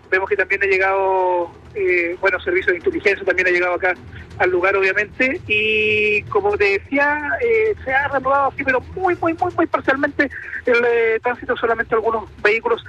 Vemos que también ha llegado, servicios de inteligencia también ha llegado acá al lugar, obviamente, y como te decía, se ha reanudado así, pero muy parcialmente el tránsito, solamente algunos vehículos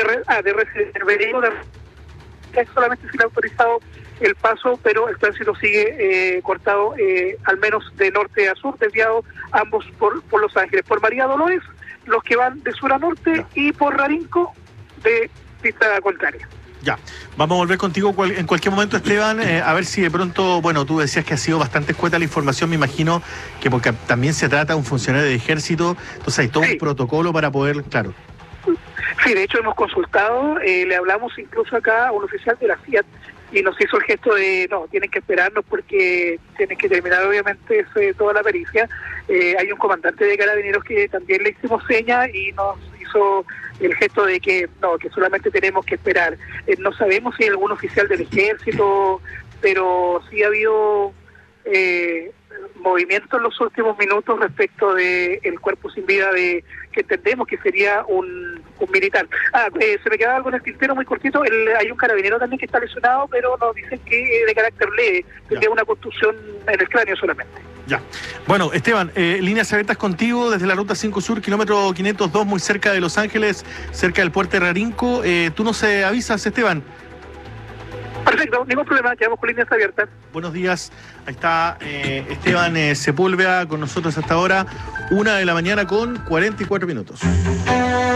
solamente se le ha autorizado el paso, pero el tránsito sigue cortado, al menos de norte a sur, desviado ambos por Los Ángeles, por María Dolores, los que van de sur a norte, y por Rarinco de pista contraria. Ya, vamos a volver contigo en cualquier momento, Esteban, a ver si de pronto, tú decías que ha sido bastante escueta la información, me imagino que porque también se trata de un funcionario de ejército, entonces hay todo un protocolo para poder, claro. Sí, de hecho hemos consultado, le hablamos incluso acá a un oficial de la FIAT y nos hizo el gesto de, no, tienen que esperarnos porque tienen que terminar obviamente toda la pericia. Hay un comandante de Carabineros que también le hicimos seña y nos hizo el gesto de que no, que solamente tenemos que esperar. No sabemos si hay algún oficial del ejército, pero sí ha habido movimiento en los últimos minutos respecto de el cuerpo sin vida que entendemos que sería un militar. Se me quedaba algo en el tintero muy cortito. Hay un carabinero también que está lesionado, pero nos dicen que de carácter leve, tendría una contusión en el cráneo solamente. Ya. Bueno, Esteban, líneas abiertas contigo desde la Ruta 5 Sur, kilómetro 502, muy cerca de Los Ángeles, cerca del puerto de Rarinco. Tú nos avisas, Esteban. Perfecto, ningún problema, quedamos con líneas abiertas. Buenos días, ahí está Esteban Sepúlveda con nosotros hasta ahora, 1:44 a.m.